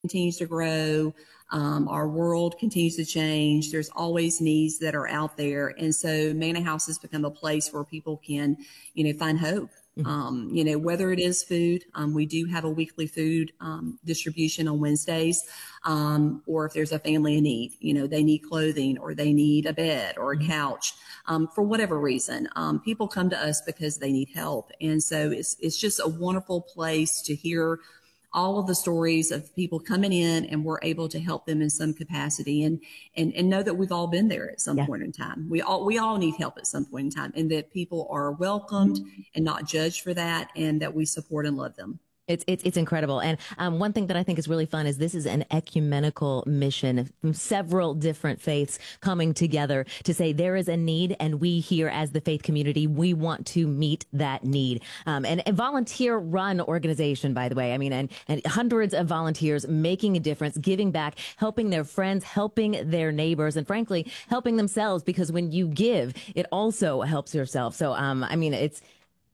continues to grow. Our world continues to change. There's always needs that are out there. And so Manor House has become a place where people can, find hope. Whether it is food, we do have a weekly food distribution on Wednesdays, or if there's a family in need, they need clothing or they need a bed or a couch, for whatever reason, people come to us because they need help. And so it's just a wonderful place to hear all of the stories of people coming in, and we're able to help them in some capacity, and know that we've all been there at some point in time. We all need help at some point in time, and that people are welcomed and not judged for that, and that we support and love them. It's incredible. And one thing that I think is really fun is this is an ecumenical mission from several different faiths coming together to say there is a need, and we here as the faith community, we want to meet that need. And a volunteer run organization, by the way, I mean, and hundreds of volunteers making a difference, giving back, helping their friends, helping their neighbors, and frankly, helping themselves, because when you give, it also helps yourself. So, I mean, it's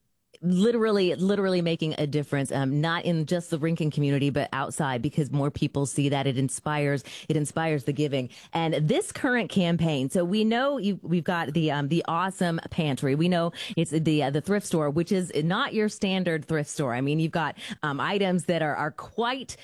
literally making a difference, not in just the Rincon community, but outside, because more people see that. It inspires the giving. And this current campaign, so we know we've got the awesome pantry. We know it's the thrift store, which is not your standard thrift store. I mean, you've got items that are quite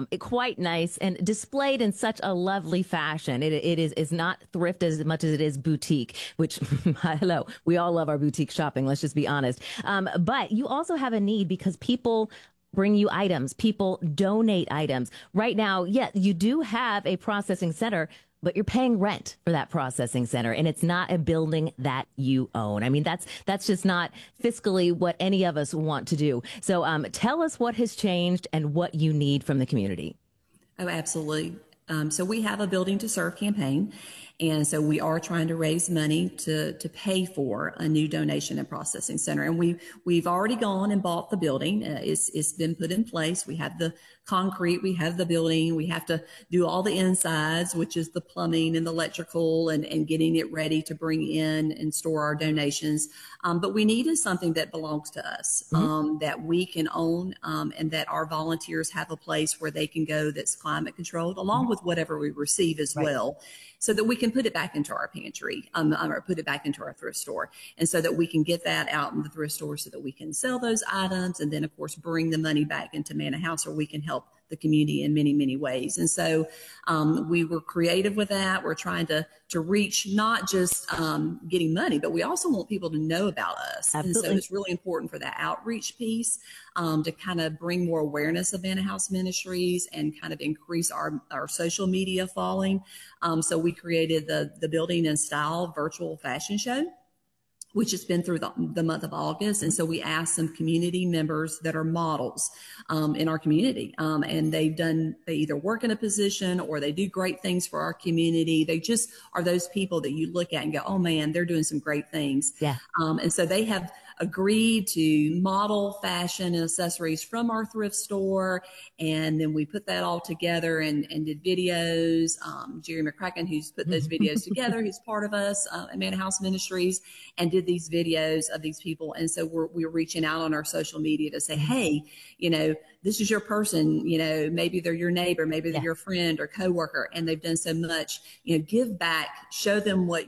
nice and displayed in such a lovely fashion. It is not thrift as much as it is boutique, which hello, we all love our boutique shopping. Let's just be honest. But you also have a need because people bring you items. People donate items. Right now, yeah, you do have a processing center, but you're paying rent for that processing center, and it's not a building that you own. I mean, that's just not fiscally what any of us want to do. So tell us what has changed and what you need from the community. Oh, absolutely. So we have a Building to Serve campaign. And so we are trying to raise money to pay for a new donation and processing center. And we've already gone and bought the building. It's been put in place. We have the concrete, we have the building, we have to do all the insides, which is the plumbing and the electrical, and getting it ready to bring in and store our donations. But we needed something that belongs to us, that we can own, and that our volunteers have a place where they can go that's climate controlled, along with whatever we receive as well, so that we can put it back into our pantry, or put it back into our thrift store. And so that we can get that out in the thrift store so that we can sell those items, and then of course bring the money back into Manor House, or we can help the community in many, many ways. And so we were creative with that. We're trying to reach not just getting money, but we also want people to know about us. Absolutely. And so it's really important for that outreach piece, to kind of bring more awareness of Manor House Ministries and kind of increase our social media following. So we created the Building and Style virtual fashion show, which has been through the month of August. And so we asked some community members that are models in our community. And they either work in a position or they do great things for our community. They just are those people that you look at and go, oh man, they're doing some great things. Yeah. And so they have agreed to model fashion and accessories from our thrift store. And then we put that all together and did videos. Jerry McCracken, who's put those videos together, who's part of us at Manor House Ministries, and did these videos of these people. And so we're reaching out on our social media to say, hey, this is your person, maybe they're your neighbor, maybe they're your friend or coworker, and they've done so much, give back, show them what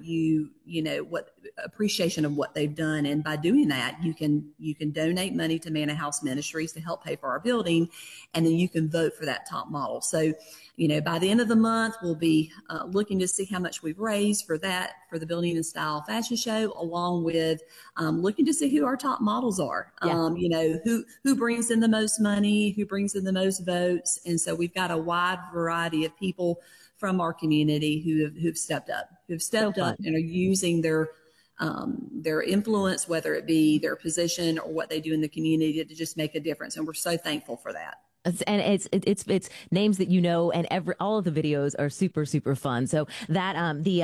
what appreciation of what they've done. And by doing that, you can donate money to Manor House Ministries to help pay for our building. And then you can vote for that top model. So, by the end of the month, we'll be looking to see how much we've raised for the Building and Style fashion show, along with looking to see who our top models are. Who brings in the most money, who brings in the most votes. And so we've got a wide variety of people from our community who've stepped up and are using their influence, whether it be their position or what they do in the community, to just make a difference. And we're so thankful for that. And it's names that and all of the videos are super, super fun. So that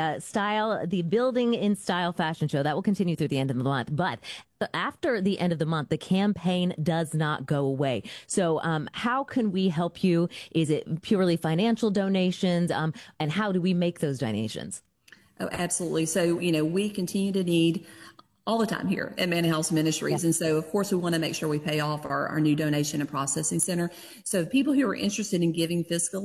the Building in Style fashion show, that will continue through the end of the month. But after the end of the month, the campaign does not go away. So how can we help you? Is it purely financial donations? And how do we make those donations? Oh, absolutely. So, we continue to need all the time here at Manor House Ministries. And so, of course, we want to make sure we pay off our new donation and processing center. So people who are interested in giving fiscally,